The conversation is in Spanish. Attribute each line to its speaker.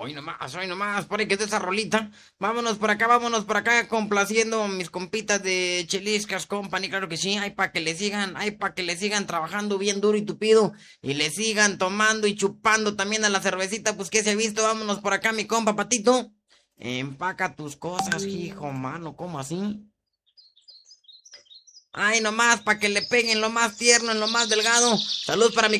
Speaker 1: hoy nomás, por ahí que es esa rolita. Vámonos por acá, complaciendo a mis compitas de Cheliscas Company, claro que sí, hay para que le sigan trabajando bien duro y tupido, y le sigan tomando y chupando también a la cervecita, pues que se ha visto, vámonos por acá, mi compa Patito. Empaca tus cosas, hijo, mano, ¿cómo así? Ay, nomás, para que le peguen lo más tierno, en lo más delgado. Salud para mi